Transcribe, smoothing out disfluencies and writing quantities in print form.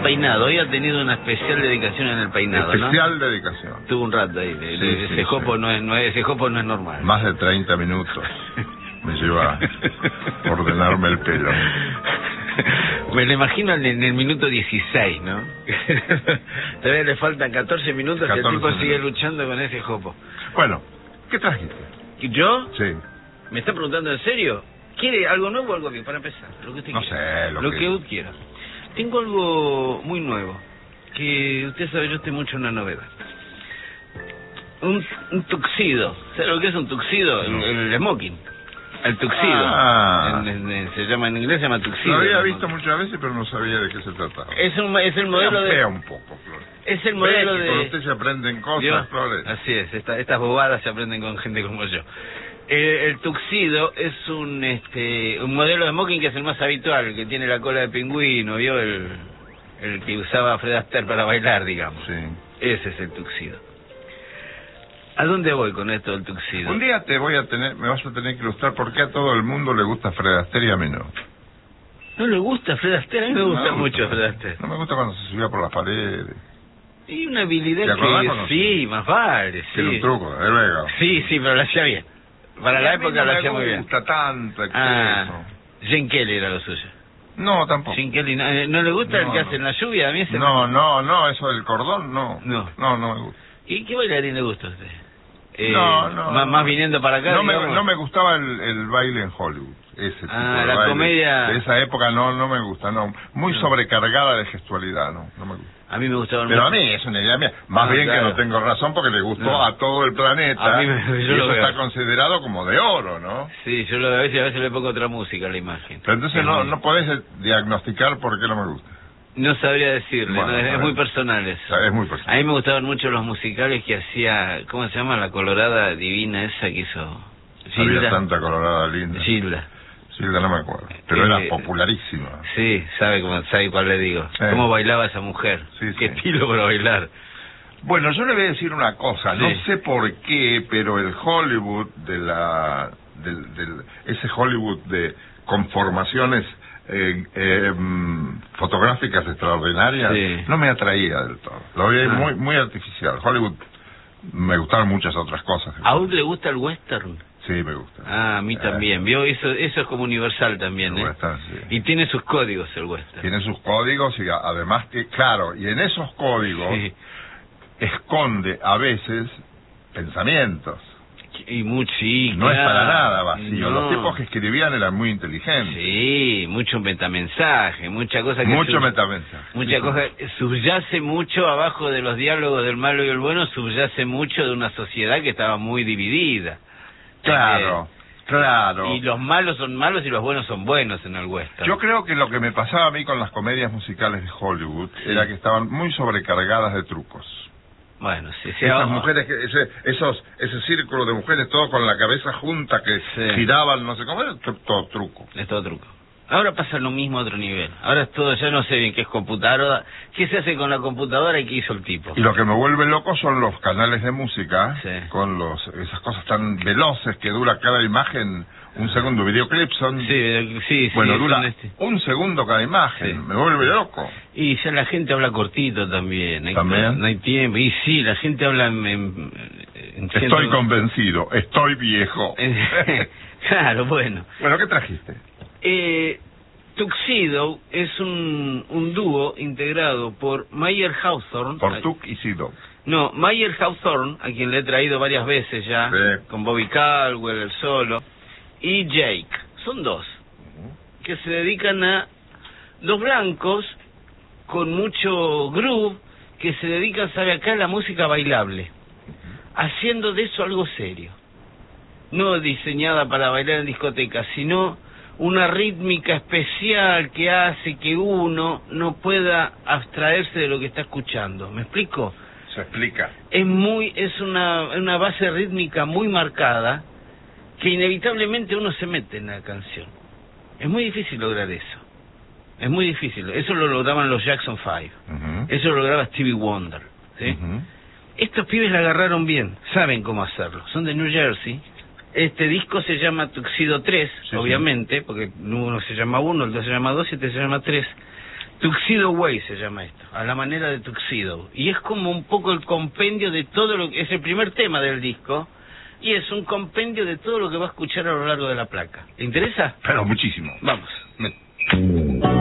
peinado. Hoy ha tenido una especial dedicación en el peinado, especial ¿no? dedicación. Tuvo un rato ahí. Ese jopo no es normal. Más de 30 minutos me lleva a ordenarme el pelo. Me lo imagino en el minuto 16, ¿no? Todavía le faltan 14 minutos 14 y el tipo minutos. sigue luchando con ese jopo. Bueno, ¿qué trajiste? ¿Y yo? Sí. ¿Me está preguntando en serio? ¿Quiere algo nuevo o algo bien? Para empezar, lo que usted No quiera. sé, lo que usted quiera. Tengo algo muy nuevo, que usted sabe, yo estoy mucho en una novedad. Un tuxido. ¿Sabe lo que es un tuxido? No. El smoking. El tuxido. Ah. Se llama en inglés, se llama tuxido. Lo había visto muchas veces, pero no sabía de qué se trataba. Es el modelo de... Vea un poco, Flores. Es el modelo Ve que de... con usted se aprenden cosas, ¿Vio? Flores. Así es, estas bobadas se aprenden con gente como yo. El tuxido es un modelo de smoking que es el más habitual, el que tiene la cola de pingüino, ¿vio? El que usaba Fred Astaire para bailar, digamos. Sí. Ese es el tuxido. ¿A dónde voy con esto del tuxido? Un día me vas a tener que ilustrar por qué a todo el mundo le gusta Fred Astaire y a mí no. ¿No le gusta Fred Astaire? A mí me gusta mucho Fred Astaire. No me gusta cuando se subía por las paredes. Y una habilidad ¿Te acordás que cuando sí, más vale, sí. Tiene un truco, de luego. Sí, pero lo hacía bien. Para la época lo hacía muy bien. No me gusta tanto exceso. Gene Kelly era lo suyo. No, tampoco. Gene Kelly, ¿no le gusta el que hace en la lluvia? A mí ese No, eso del cordón, no. No. No me gusta. ¿Y qué bailarín le gusta a usted? No. Más viniendo para acá, No digamos. me gustaba el baile en Hollywood. Ese tipo de la baile. comedia. De esa época no me gusta, no. Muy sobrecargada de gestualidad, no me gusta. A mí me gustaban Pero mucho. a mí es una idea mía. Más bien claro. que no tengo razón porque le gustó No. a todo el planeta. A mí y yo lo eso veo. está considerado como de oro, ¿no? Sí, yo lo veo y a veces le pongo otra música a la imagen. Pero entonces no podés diagnosticar por qué no me gusta. No sabría decirle, Bueno, no, es bueno. muy personal eso. Es muy A personal. mí me gustaban mucho los musicales que hacía, ¿cómo se llama? La colorada divina esa que hizo Había tanta colorada linda. Gilda. Gilda no me acuerdo. Pero era popularísima. Sí, sabe cuál le digo. Sí. Cómo bailaba esa mujer. Sí, Qué sí. estilo para bailar. Bueno, yo le voy a decir una cosa. Sí. No sé por qué, pero el Hollywood ese Hollywood de conformaciones fotográficas extraordinarias, Sí. no me atraía del todo. Lo veía muy, muy artificial. Hollywood, me gustaban muchas otras cosas. ¿A usted le gusta el western? Sí, me gusta. Ah, a mí también. ¿Vio? Eso es como universal también, El ¿eh? western, sí. Y tiene sus códigos el western. Tiene sus códigos y además que, claro, y en esos códigos Sí. esconde a veces pensamientos. Y sí, No es claro. para nada vacío. No. Los tipos que escribían eran muy inteligentes. Sí, mucho metamensaje, mucha cosa que... Mucho metamensaje. Mucha Sí, cosa, subyace mucho abajo de los diálogos del malo y el bueno, subyace mucho de una sociedad que estaba muy dividida. Claro, claro. Y los malos son malos y los buenos son buenos en el western. Yo creo que lo que me pasaba a mí con las comedias musicales de Hollywood Sí. era que estaban muy sobrecargadas de trucos. Bueno, sí, Esas mujeres, ese círculo de mujeres, todo con la cabeza junta, que Sí. giraban, no sé cómo, era todo truco. Es todo truco. Ahora pasa lo mismo a otro nivel. Ahora es todo, ya no sé bien qué es computadora, qué se hace con la computadora y qué hizo el tipo. Y lo que me vuelve loco son los canales de música, Sí. con esas cosas tan veloces que dura cada imagen un segundo. Videoclips son... Sí, bueno, son dura un segundo cada imagen. Sí. Me vuelve loco. Y ya la gente habla cortito también. ¿También? No hay tiempo. Y sí, la gente habla en Estoy convencido, estoy viejo. Claro, bueno. Bueno, ¿qué trajiste? Tuxedo es un dúo integrado por Mayer Hawthorne. Por Tuck y Sido. No, Mayer Hawthorne, a quien le he traído varias veces ya, Sí. con Bobby Caldwell, el solo, y Jake. Son dos, que se dedican a dos blancos con mucho groove, que se dedican, ¿sabe acá?, a la música bailable, haciendo de eso algo serio. No diseñada para bailar en discotecas, sino una rítmica especial que hace que uno no pueda abstraerse de lo que está escuchando. ¿Me explico? Se explica. Es una base rítmica muy marcada que inevitablemente uno se mete en la canción. Es muy difícil lograr eso. Es muy difícil. Eso lo lograban los Jackson 5. Eso lo lograba Stevie Wonder. ¿Sí? Estos pibes la agarraron bien, saben cómo hacerlo. Son de New Jersey. Este disco se llama Tuxedo 3, Sí, obviamente, porque uno se llama 1, el 2 se llama 2 y este se llama 3. Tuxedo Way se llama esto, a la manera de Tuxedo. Y es como un poco el compendio de todo lo que... Es el primer tema del disco, y es un compendio de todo lo que va a escuchar a lo largo de la placa. ¿Le interesa? Pero muchísimo. Vamos.